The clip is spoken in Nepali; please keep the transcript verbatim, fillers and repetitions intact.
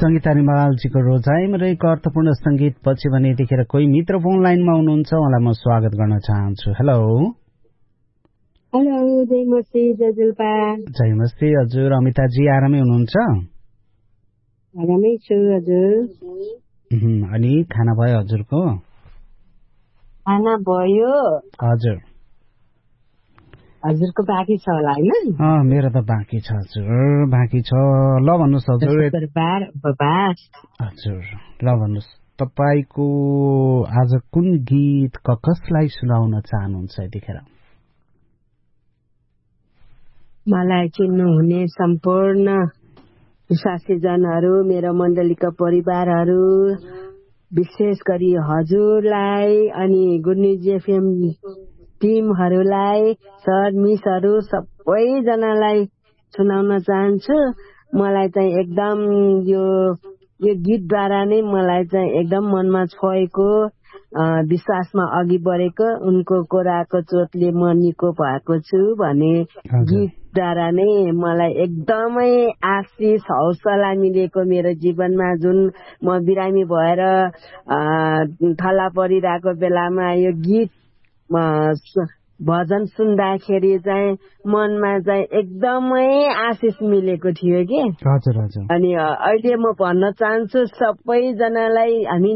संगीता रिमालजीको रोजाइमा रहेको अर्थपूर्ण संगीत पछि भने यतिखेर कोही मित्र फोन लाइनमा हुनुहुन्छ, उहाँलाई म स्वागत गर्न चाहन्छु। हेलो हेलो, जय मस्ती जजुलपा। जय मस्ती हजुर। अमिताजी आरामै हुनुहुन्छ? आरामै छु हजुर। अनि खाना भयो हजुरको? खाना भयो हजुर। हजुरको बाँकी छ होला हैन? अँ मेरो त बाँकी छ हजुर, बाँकी छ। ल भन्नुहोस् हजुर। शुक्रबार उपवास। हजुर ल भन्नुहोस्, तपाईको आज कुन गीत क कसलाई सुनाउन चाहनुहुन्छ यतिखेर? मलाई चिन्नुहुने सम्पूर्ण विश्वासीजनहरू, मेरो मण्डलीका परिवारहरू, विशेष गरी हजुरलाई अनि गुड न्युज एफएम टिमहरूलाई, सर मिसहरू सबैजनालाई सुनाउन चाहन्छु। मलाई चाहिँ एकदम यो यो गीतद्वारा नै मलाई चाहिँ एकदम मनमा छोएको, विश्वासमा अघि बढेको, उनको कोराको चोटले म निको भएको छु भने गीतद्वारा नै मलाई एकदमै आशिष हौसला मिलेको मेरो जीवनमा। जुन म बिरामी भएर थला परिरहेको बेलामा यो गीत भजन सुन्दाखेरि चाहिँ मनमा चाहिँ एकदमै आशिष मिलेको थियो कि। हजुर हजुर। अनि अहिले म भन्न चाहन्छु सबैजनालाई, हामी